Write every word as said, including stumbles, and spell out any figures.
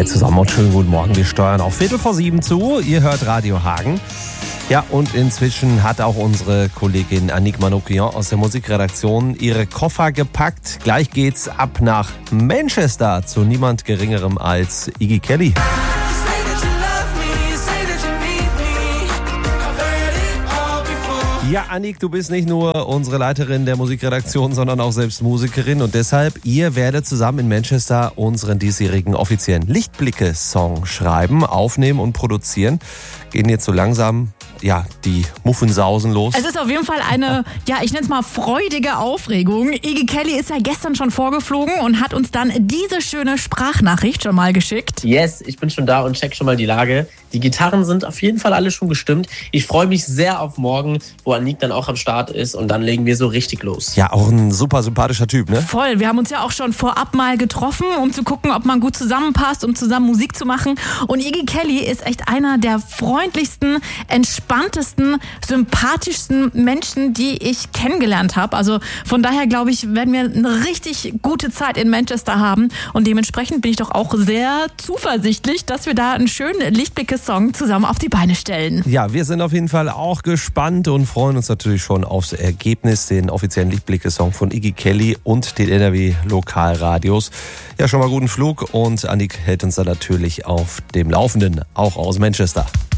Hi zusammen und schönen guten Morgen. Wir steuern auf Viertel vor sieben zu. Ihr hört Radio Hagen. Ja, und inzwischen hat auch unsere Kollegin Annick Manoukian aus der Musikredaktion ihre Koffer gepackt. Gleich geht's ab nach Manchester zu niemand Geringerem als Iggy Kelly. Ja, Annick, du bist nicht nur unsere Leiterin der Musikredaktion, sondern auch selbst Musikerin. Und deshalb, ihr werdet zusammen in Manchester unseren diesjährigen offiziellen Lichtblicke-Song schreiben, aufnehmen und produzieren. Gehen jetzt so langsam, ja, die Muffensausen los. Es ist auf jeden Fall eine, ja, ich nenne es mal freudige Aufregung. Iggy Kelly ist ja gestern schon vorgeflogen und hat uns dann diese schöne Sprachnachricht schon mal geschickt. Yes, ich bin schon da und check schon mal die Lage. Die Gitarren sind auf jeden Fall alle schon gestimmt. Ich freue mich sehr auf morgen, wo Annick dann auch am Start ist und dann legen wir so richtig los. Ja, auch ein super sympathischer Typ, ne? Voll, wir haben uns ja auch schon vorab mal getroffen, um zu gucken, ob man gut zusammenpasst, um zusammen Musik zu machen. Und Iggy Kelly ist echt einer der freundlichsten, entspanntesten, sympathischsten Menschen, die ich kennengelernt habe. Also von daher, glaube ich, werden wir eine richtig gute Zeit in Manchester haben. Und dementsprechend bin ich doch auch sehr zuversichtlich, dass wir da einen schönen Lichtblicke-Song zusammen auf die Beine stellen. Ja, wir sind auf jeden Fall auch gespannt und freuen uns natürlich schon aufs Ergebnis, den offiziellen Lichtblicke-Song von Iggy Kelly und den N R W-Lokalradios. Ja, schon mal guten Flug und Annick hält uns da natürlich auf dem Laufenden, auch aus Manchester.